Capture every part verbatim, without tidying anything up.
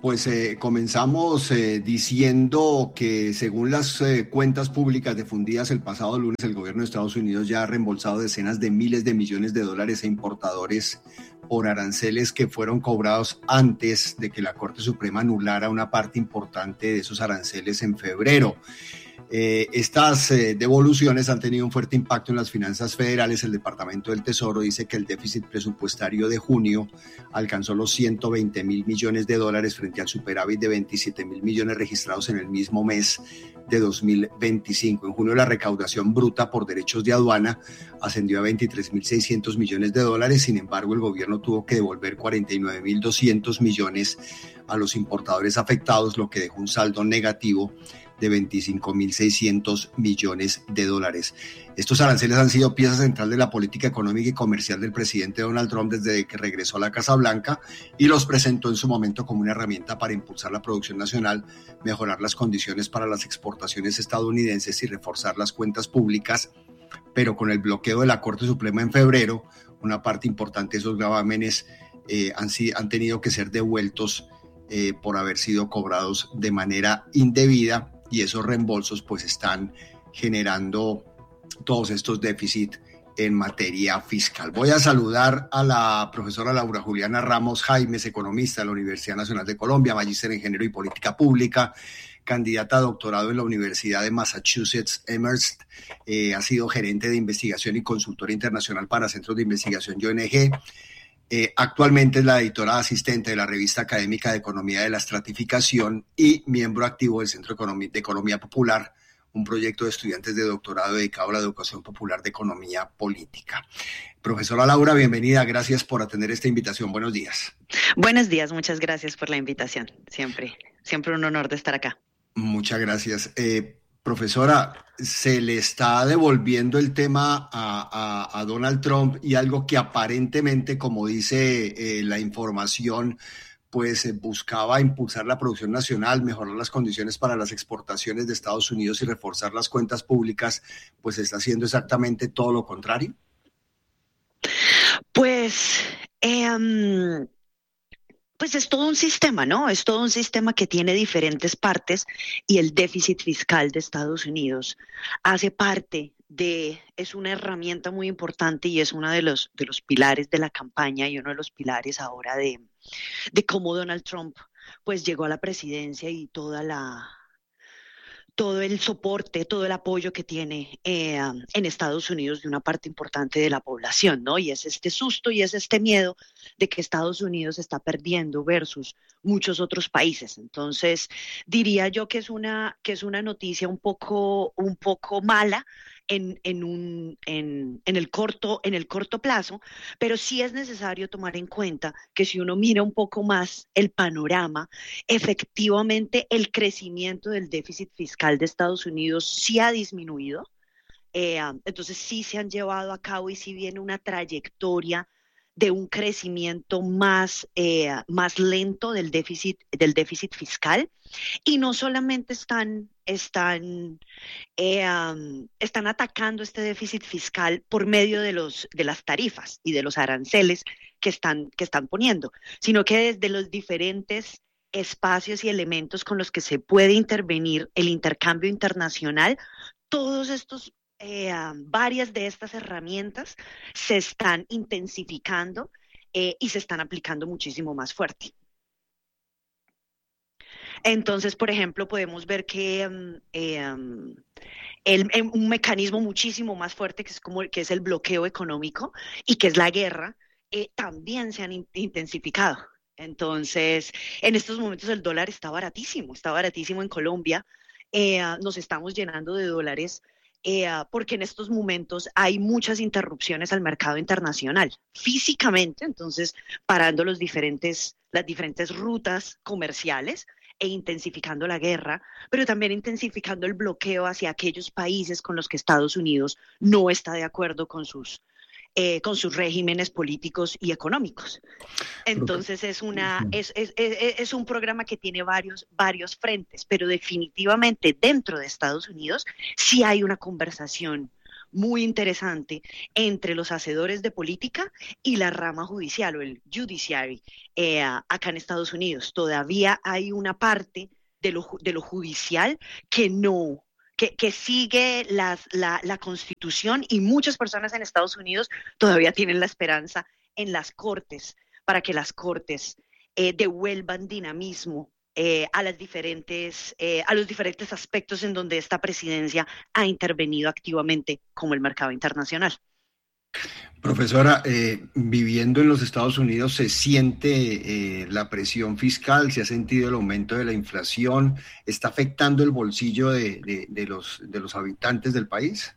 pues eh, comenzamos eh, diciendo que según las eh, cuentas públicas difundidas el pasado lunes, el gobierno de Estados Unidos ya ha reembolsado decenas de miles de millones de dólares a importadores por aranceles que fueron cobrados antes de que la Corte Suprema anulara una parte importante de esos aranceles en febrero. Eh, estas eh, devoluciones han tenido un fuerte impacto en las finanzas federales. El Departamento del Tesoro dice que el déficit presupuestario de junio alcanzó los ciento veinte mil millones de dólares frente al superávit de veintisiete mil millones registrados en el mismo mes de dos mil veinticinco. En junio la recaudación bruta por derechos de aduana ascendió a veintitrés mil seiscientos millones de dólares. Sin embargo, el gobierno tuvo que devolver cuarenta y nueve mil doscientos millones a los importadores afectados, lo que dejó un saldo negativo de veinticinco mil seiscientos millones de dólares. Estos aranceles han sido pieza central de la política económica y comercial del presidente Donald Trump desde que regresó a la Casa Blanca y los presentó en su momento como una herramienta para impulsar la producción nacional, mejorar las condiciones para las exportaciones estadounidenses y reforzar las cuentas públicas. Pero con el bloqueo de la Corte Suprema en febrero, una parte importante de esos gravámenes eh, han, han tenido que ser devueltos eh, por haber sido cobrados de manera indebida. Y esos reembolsos pues están generando todos estos déficits en materia fiscal. Voy a saludar a la profesora Laura Juliana Ramos Jaimes, economista de la Universidad Nacional de Colombia, magíster en Género y Política Pública, candidata a doctorado en la Universidad de Massachusetts Amherst, eh, ha sido gerente de investigación y consultora internacional para centros de investigación y O N G. Eh, actualmente es la editora asistente de la revista académica de Economía de la Estratificación y miembro activo del Centro de Economía Popular, un proyecto de estudiantes de doctorado dedicado a la educación popular de economía política. Profesora Laura, bienvenida, gracias por atender esta invitación. Buenos días. Buenos días, muchas gracias por la invitación. Siempre, siempre un honor de estar acá. Muchas gracias. Eh, Profesora, se le está devolviendo el tema a, a, a Donald Trump y algo que aparentemente, como dice eh, la información, pues eh, buscaba impulsar la producción nacional, mejorar las condiciones para las exportaciones de Estados Unidos y reforzar las cuentas públicas, pues está haciendo exactamente todo lo contrario. Pues... Eh, um... Pues es todo un sistema, ¿no? Es todo un sistema que tiene diferentes partes y el déficit fiscal de Estados Unidos hace parte de, es una herramienta muy importante y es uno de los, de los pilares de la campaña y uno de los pilares ahora de, de cómo Donald Trump pues llegó a la presidencia y toda la... todo el soporte, todo el apoyo que tiene eh, en Estados Unidos de una parte importante de la población, ¿no? Y es este susto y es este miedo de que Estados Unidos está perdiendo versus muchos otros países. Entonces, diría yo que es una, que es una noticia un poco, un poco mala, En, en, un, en, en, el corto, en el corto plazo, pero sí es necesario tomar en cuenta que si uno mira un poco más el panorama, efectivamente el crecimiento del déficit fiscal de Estados Unidos sí ha disminuido, eh, entonces sí se han llevado a cabo y sí viene una trayectoria de un crecimiento más, eh, más lento del déficit, del déficit fiscal, y no solamente están, están, eh, um, están atacando este déficit fiscal por medio de, los, de las tarifas y de los aranceles que están, que están poniendo, sino que desde los diferentes espacios y elementos con los que se puede intervenir el intercambio internacional, todos estos Eh, varias de estas herramientas se están intensificando eh, y se están aplicando muchísimo más fuerte. Entonces, por ejemplo, podemos ver que um, eh, um, el, un mecanismo muchísimo más fuerte, que es, como, que es el bloqueo económico y que es la guerra, eh, también se han in- intensificado. Entonces, en estos momentos el dólar está baratísimo, está baratísimo en Colombia. Eh, nos estamos llenando de dólares eh, porque en estos momentos hay muchas interrupciones al mercado internacional físicamente, entonces parando los diferentes, las diferentes rutas comerciales e intensificando la guerra, pero también intensificando el bloqueo hacia aquellos países con los que Estados Unidos no está de acuerdo con sus, eh, con sus regímenes políticos y económicos. Entonces es, una, es, es, es, es un programa que tiene varios, varios frentes, pero definitivamente dentro de Estados Unidos sí hay una conversación muy interesante entre los hacedores de política y la rama judicial o el judiciary eh, acá en Estados Unidos. Todavía hay una parte de lo, de lo judicial que no, que, que sigue las, la, la Constitución, y muchas personas en Estados Unidos todavía tienen la esperanza en las cortes, para que las cortes eh, devuelvan dinamismo Eh, a, las diferentes, eh, a los diferentes aspectos en donde esta presidencia ha intervenido activamente, como el mercado internacional. Profesora, eh, viviendo en los Estados Unidos, ¿se siente eh, la presión fiscal? ¿Se ha sentido el aumento de la inflación? ¿Está afectando el bolsillo de, de, de, los, de los habitantes del país?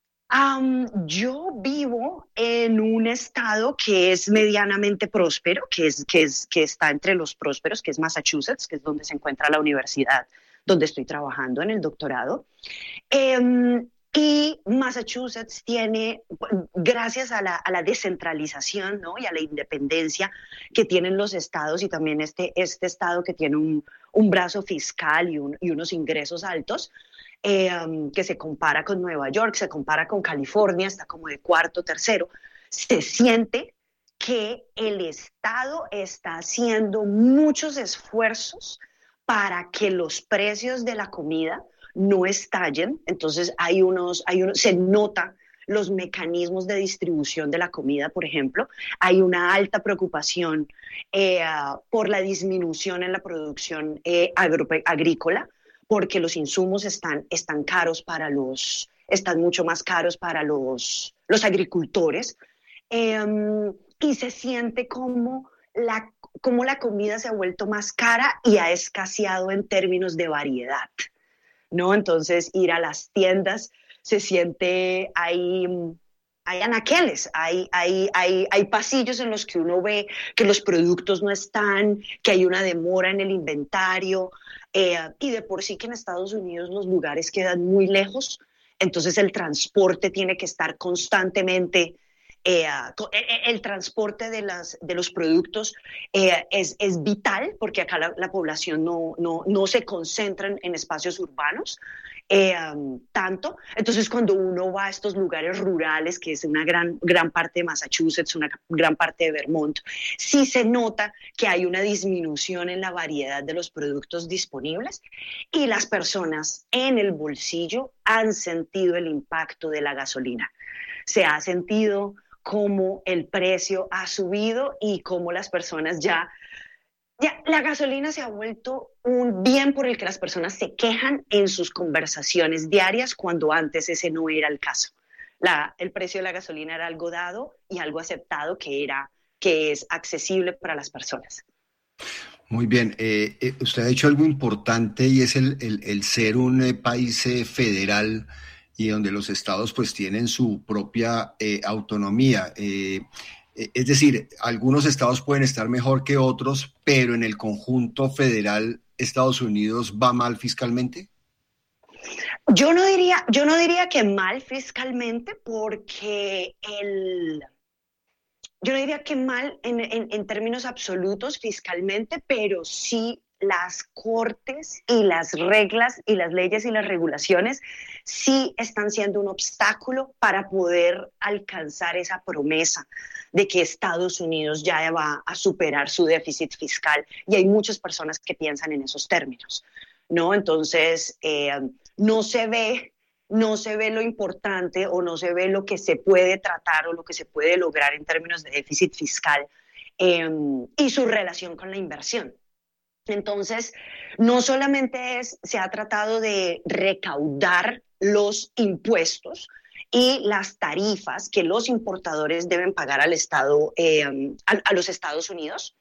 Um, yo vivo en un estado que es medianamente próspero, que, es, que, es, que está entre los prósperos, que es Massachusetts, que es donde se encuentra la universidad donde estoy trabajando en el doctorado. Um, y Massachusetts tiene, gracias a la, a la descentralización, ¿no?, y a la independencia que tienen los estados, y también este, este estado que tiene un, un brazo fiscal y, un, y unos ingresos altos, Eh, um, que se compara con Nueva York, se compara con California, está como de cuarto, tercero, se siente que el Estado está haciendo muchos esfuerzos para que los precios de la comida no estallen. Entonces hay unos, hay unos, se nota los mecanismos de distribución de la comida, por ejemplo. Hay una alta preocupación eh, por la disminución en la producción eh, agro, agrícola, porque los insumos están, están caros para los, están mucho más caros para los, los agricultores, eh, y se siente como la, como la comida se ha vuelto más cara y ha escaseado en términos de variedad, ¿no? Entonces, ir a las tiendas se siente, hay, hay anaqueles, hay, hay, hay, hay pasillos en los que uno ve que los productos no están, que hay una demora en el inventario. Eh, y de por sí que en Estados Unidos los lugares quedan muy lejos, entonces el transporte tiene que estar constantemente, eh, el, el transporte de, las, de los productos eh, es, es vital, porque acá la, la población no, no, no se concentra en, en espacios urbanos eh, um, tanto. Entonces cuando uno va a estos lugares rurales, que es una gran, gran parte de Massachusetts, una gran parte de Vermont, sí se nota que hay una disminución en la variedad de los productos disponibles, y las personas en el bolsillo han sentido el impacto de la gasolina. Se ha sentido cómo el precio ha subido y cómo las personas ya Ya, la gasolina se ha vuelto un bien por el que las personas se quejan en sus conversaciones diarias, cuando antes ese no era el caso. La, el precio de la gasolina era algo dado y algo aceptado, que, era, que es accesible para las personas. Muy bien, eh, eh, usted ha dicho algo importante, y es el, el, el ser un eh, país eh, federal, y donde los estados pues tienen su propia eh, autonomía. Eh, Es decir, algunos estados pueden estar mejor que otros, pero en el conjunto federal, ¿Estados Unidos va mal fiscalmente? Yo no diría, yo no diría que mal fiscalmente, porque el, yo no diría que mal en, en, en términos absolutos fiscalmente, pero sí las cortes y las reglas y las leyes y las regulaciones sí están siendo un obstáculo para poder alcanzar esa promesa de que Estados Unidos ya va a superar su déficit fiscal, y hay muchas personas que piensan en esos términos, ¿no? Entonces, eh, no se ve, no se ve lo importante, o no se ve lo que se puede tratar o lo que se puede lograr en términos de déficit fiscal eh, y su relación con la inversión. Entonces, no solamente es, se ha tratado de recaudar los impuestos y las tarifas que los importadores deben pagar al Estado, eh, a, a los Estados Unidos,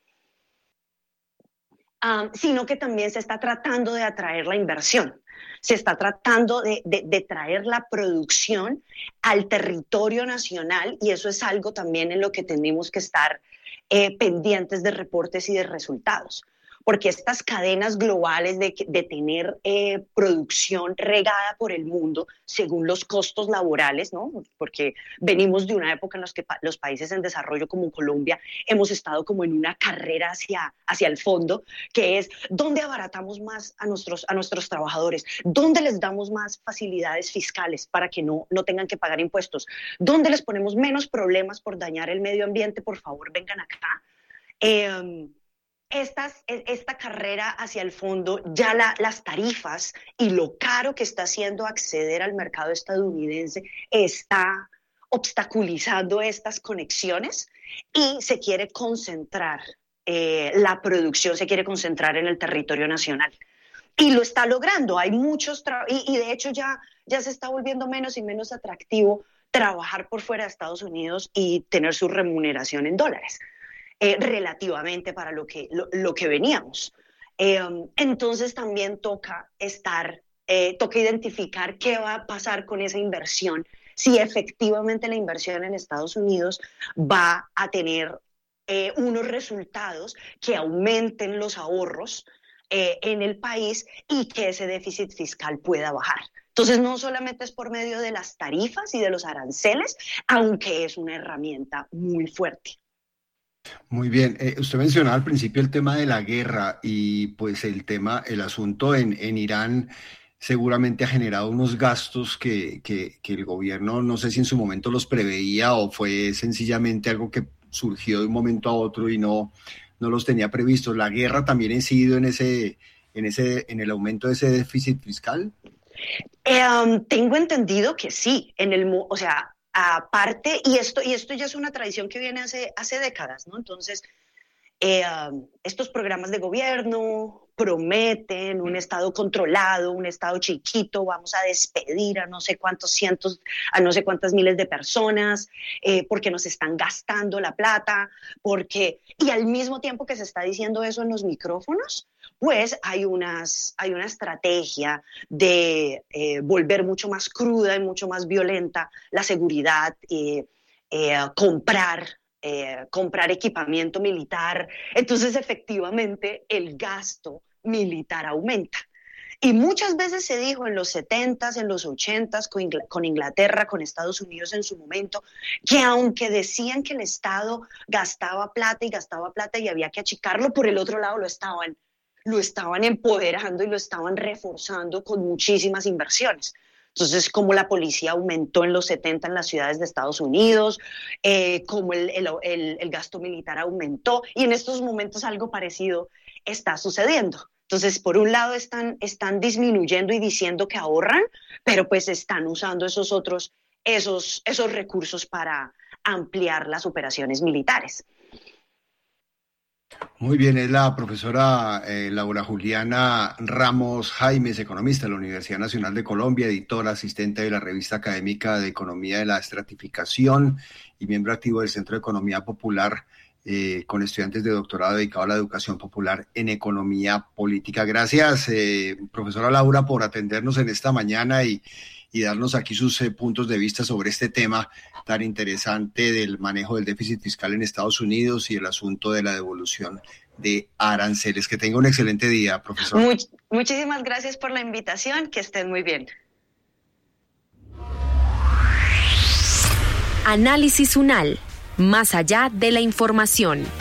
um, sino que también se está tratando de atraer la inversión. Se está tratando de, de, de traer la producción al territorio nacional, y eso es algo también en lo que tenemos que estar eh, pendientes de reportes y de resultados. porque estas cadenas globales de, de tener eh, producción regada por el mundo según los costos laborales, ¿no? Porque venimos de una época en la que pa- los países en desarrollo como Colombia hemos estado como en una carrera hacia, hacia el fondo, que es ¿dónde abaratamos más a nuestros, a nuestros trabajadores? ¿Dónde les damos más facilidades fiscales para que no, no tengan que pagar impuestos? ¿Dónde les ponemos menos problemas por dañar el medio ambiente? Por favor, vengan acá. Eh, Estas, esta carrera hacia el fondo, ya la, las tarifas y lo caro que está haciendo acceder al mercado estadounidense está obstaculizando estas conexiones y se quiere concentrar, eh, la producción se quiere concentrar en el territorio nacional. Y lo está logrando. Hay muchos, tra- y, y de hecho ya, ya se está volviendo menos y menos atractivo trabajar por fuera de Estados Unidos y tener su remuneración en dólares. Eh, relativamente para lo que, lo, lo que veníamos. Eh, entonces también toca estar, eh, toca identificar qué va a pasar con esa inversión, si efectivamente la inversión en Estados Unidos va a tener eh, unos resultados que aumenten los ahorros eh, en el país y que ese déficit fiscal pueda bajar. Entonces, no solamente es por medio de las tarifas y de los aranceles, aunque es una herramienta muy fuerte. Muy bien, eh, usted mencionaba al principio el tema de la guerra y pues el tema, el asunto en, en Irán seguramente ha generado unos gastos que, que, que el gobierno no sé si en su momento los preveía o fue sencillamente algo que surgió de un momento a otro y no, no los tenía previstos. ¿La guerra también ha incidido en ese, en ese, en el aumento de ese déficit fiscal? Eh, um, tengo entendido que sí, en el, o sea, aparte, y esto, y esto ya es una tradición que viene hace, hace décadas, ¿no? Entonces, eh, um, estos programas de gobierno prometen un estado controlado, un estado chiquito, vamos a despedir a no sé cuántos cientos, a no sé cuántas miles de personas, eh, porque nos están gastando la plata, porque, y al mismo tiempo que se está diciendo eso en los micrófonos, pues hay, unas, hay una estrategia de eh, volver mucho más cruda y mucho más violenta la seguridad, eh, eh, comprar Eh, comprar equipamiento militar. Entonces, efectivamente, el gasto militar aumenta. Y muchas veces se dijo en los setentas, en los ochentas, con, Ingl- con Inglaterra, con Estados Unidos en su momento, que aunque decían que el Estado gastaba plata y gastaba plata y había que achicarlo, por el otro lado lo estaban, lo estaban empoderando y lo estaban reforzando con muchísimas inversiones. Entonces, como la policía aumentó en los setenta en las ciudades de Estados Unidos, eh, como el, el, el, el gasto militar aumentó, y en estos momentos algo parecido está sucediendo. Entonces, por un lado están, están disminuyendo y diciendo que ahorran, pero pues están usando esos otros, esos, esos recursos para ampliar las operaciones militares. Muy bien, es la profesora eh, Laura Juliana Ramos Jaimes, economista de la Universidad Nacional de Colombia, editora, asistente de la revista académica de Economía de la Estratificación y miembro activo del Centro de Economía Popular, eh, con estudiantes de doctorado dedicado a la educación popular en economía política. Gracias, eh, profesora Laura, por atendernos en esta mañana y, y darnos aquí sus eh, puntos de vista sobre este tema tan interesante del manejo del déficit fiscal en Estados Unidos y el asunto de la devolución de aranceles. Que tenga un excelente día, profesor. Much- muchísimas gracias por la invitación, que estén muy bien. Análisis UNAL, más allá de la información.